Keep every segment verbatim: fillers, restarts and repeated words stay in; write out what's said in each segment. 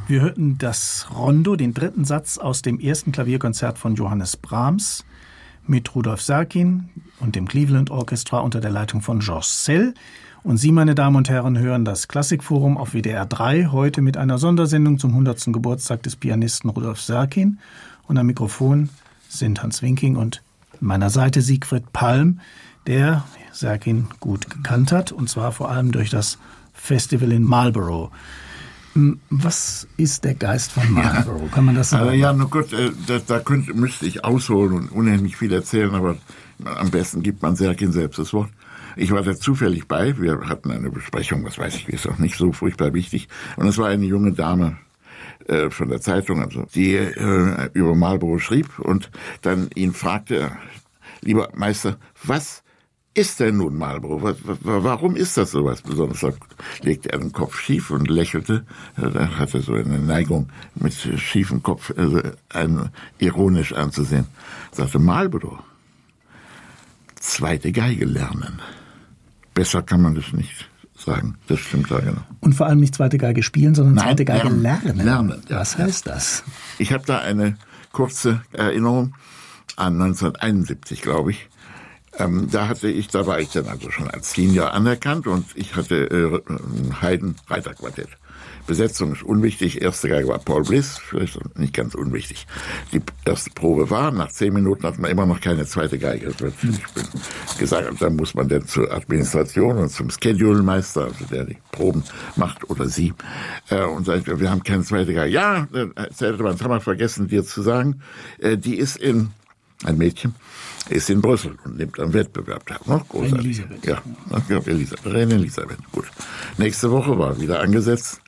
Wir hörten das Rondo, den dritten Satz aus dem ersten Klavierkonzert von Johannes Brahms mit Rudolf Serkin und dem Cleveland Orchestra unter der Leitung von Georges Szell. Und Sie, meine Damen und Herren, hören das Klassikforum auf W D R drei, heute mit einer Sondersendung zum hundertsten Geburtstag des Pianisten Rudolf Serkin. Und am Mikrofon sind Hans Winking und an meiner Seite Siegfried Palm, der Serkin gut gekannt hat, und zwar vor allem durch das Festival in Marlborough. Was ist der Geist von Marlborough? Kann man das sagen? Also ja, nur gut, äh, da, da könnte, müsste ich ausholen und unendlich viel erzählen, aber am besten gibt man Serkin selbst das Wort. Ich war da zufällig bei, wir hatten eine Besprechung, was weiß ich, ist auch nicht so furchtbar wichtig, und es war eine junge Dame äh, von der Zeitung, also die äh, über Marlborough schrieb und dann ihn fragte, lieber Meister, was ist denn nun Marlborough? Was, was, warum ist das so was Besonderes? Da legte er den Kopf schief und lächelte. Er hatte so eine Neigung, mit schiefem Kopf also einen ironisch anzusehen. Er sagte, Marlborough, zweite Geige lernen. Besser kann man das nicht sagen. Das stimmt ja genau. Und vor allem nicht zweite Geige spielen, sondern Nein, zweite Geige lernen. lernen. lernen. Was heißt das? Ich habe da eine kurze Erinnerung an neunzehnhunderteinundsiebzig, glaube ich. Ähm, da hatte ich, da war ich dann also schon als Senior anerkannt und ich hatte äh, Haydn Reiterquartett. Besetzung ist unwichtig. Erste Geige war Paul Bliss, vielleicht nicht ganz unwichtig. Die erste Probe war, nach zehn Minuten hat man immer noch keine zweite Geige. Ich bin gesagt, dann muss man dann zur Administration und zum Schedule-Meister, also der die Proben macht oder sie, äh, und sagt, wir haben keine zweite Geige. Ja, erzählte man, das haben wir vergessen, dir zu sagen, äh, die ist in, ein Mädchen, ist in Brüssel und nimmt am Wettbewerb teil. Noch großartig. Reine Elisabeth. Ja, ja, Elisabeth, Reine Elisabeth. Gut. Nächste Woche war wieder angesetzt.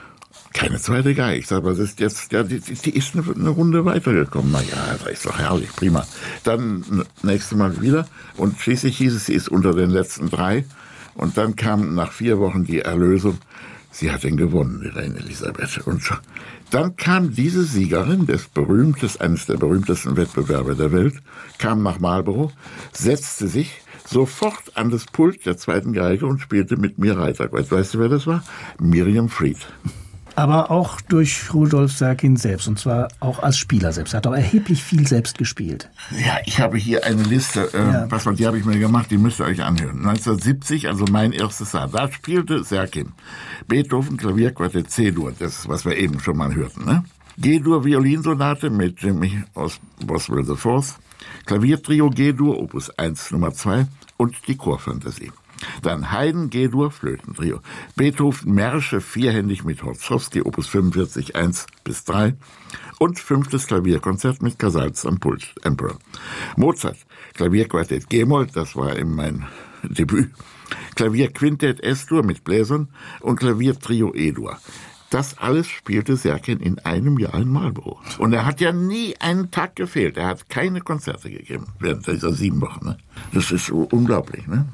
Keine zweite Geige. Ich sage, was ist jetzt? Ja, die, die ist eine, eine Runde weitergekommen. Na ja, das ist doch herrlich, prima. Dann nächste Mal wieder und schließlich hieß es, sie ist unter den letzten drei. Und dann kam nach vier Wochen die Erlösung. Sie hat ihn gewonnen, die Reine Elisabeth. Und dann kam diese Siegerin des berühmtesten, eines der berühmtesten Wettbewerbe der Welt, kam nach Marlborough, setzte sich sofort an das Pult der zweiten Geige und spielte mit mir Reiterquartett. Weißt du, wer das war? Miriam Fried. Aber auch durch Rudolf Serkin selbst, und zwar auch als Spieler selbst. Er hat auch erheblich viel selbst gespielt. Ja, ich habe hier eine Liste, äh, ja. was die habe ich mir gemacht, die müsst ihr euch anhören. neunzehnhundertsiebzig, also mein erstes Jahr, da spielte Serkin Beethoven Klavierquartett C-Dur, das ist, was wir eben schon mal hörten, ne? G-Dur Violinsonate mit Jimmy aus Boswell the Fourth, Klaviertrio G-Dur, Opus eins Nummer zwei und die Chorfantasie. Dann Haydn G-Dur, Flötentrio. Beethoven Märsche vierhändig mit Hortzowski, Opus fünfundvierzig, eins bis drei. Und fünftes Klavierkonzert mit Casals am Pult, Emperor. Mozart, Klavierquartett G-Moll, das war eben mein Debüt. Klavierquintett S-Dur mit Bläsern und Klaviertrio E-Dur. Das alles spielte Serkin in einem Jahr in Marlborough. Und er hat ja nie einen Tag gefehlt. Er hat keine Konzerte gegeben während dieser sieben Wochen. Ne? Das ist unglaublich, ne?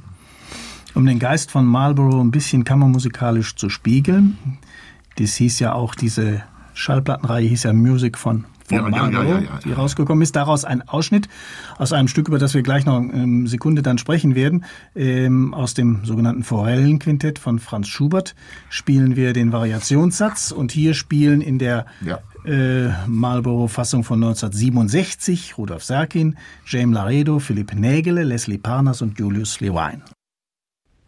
Um den Geist von Marlborough ein bisschen kammermusikalisch zu spiegeln. Das hieß ja auch, diese Schallplattenreihe hieß ja Music von, von ja, Marlborough, ja, ja, ja, ja, die rausgekommen ist. Daraus ein Ausschnitt aus einem Stück, über das wir gleich noch eine Sekunde dann sprechen werden. Ähm, aus dem sogenannten Forellenquintett von Franz Schubert spielen wir den Variationssatz. Und hier spielen in der ja. äh, Marlborough-Fassung von neunzehnhundertsiebenundsechzig Rudolf Serkin, James Laredo, Philipp Nägele, Leslie Parnas und Julius Levine.